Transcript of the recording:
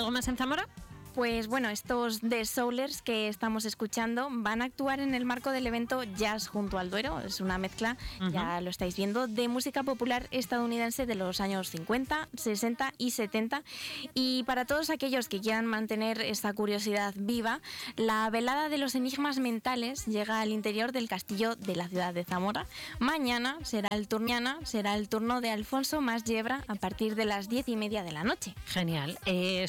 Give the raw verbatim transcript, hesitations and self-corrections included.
¿Algo más en Zamora? Pues bueno, estos The Soulers que estamos escuchando van a actuar en el marco del evento Jazz junto al Duero. Es una mezcla, uh-huh. ya lo estáis viendo, de música popular estadounidense de los años cincuenta, sesenta y setenta. Y para todos aquellos que quieran mantener esta curiosidad viva, la velada de los enigmas mentales llega al interior del castillo de la ciudad de Zamora. Mañana será el turno, será el turno de Alfonso Mas Yebra a partir de las diez y media de la noche. Genial. Eh,